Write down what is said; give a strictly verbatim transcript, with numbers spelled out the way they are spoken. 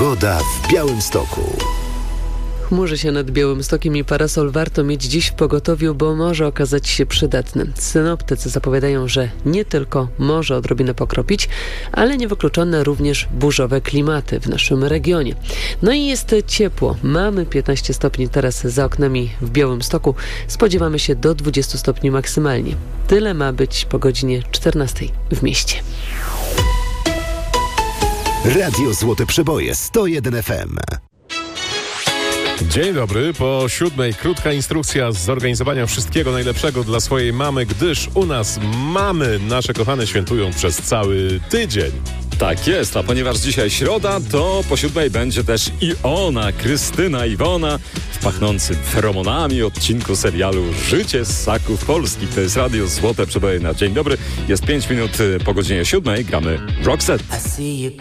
Pogoda w Białymstoku. Chmurzy się nad Białymstokiem i parasol warto mieć dziś w pogotowiu, bo może okazać się przydatny. Synoptycy zapowiadają, że nie tylko może odrobinę pokropić, ale niewykluczone również burzowe klimaty w naszym regionie. No i jest ciepło. Mamy piętnaście stopni teraz za oknami w Białymstoku. Spodziewamy się do dwudziestu stopni maksymalnie. Tyle ma być po godzinie czternastej w mieście. Radio Złote Przeboje sto jeden F M. Dzień dobry, po siódmej krótka instrukcja z zorganizowania wszystkiego najlepszego dla swojej mamy, gdyż u nas mamy nasze kochane świętują przez cały tydzień. Tak jest, a ponieważ dzisiaj środa, to po siódmej będzie też i ona, Krystyna Iwona, w pachnącym feromonami odcinku serialu Życie z Ssaków Polskich. To jest Radio Złote Przeboje na dzień dobry. Jest pięć minut po godzinie siódmej, gramy Roxette.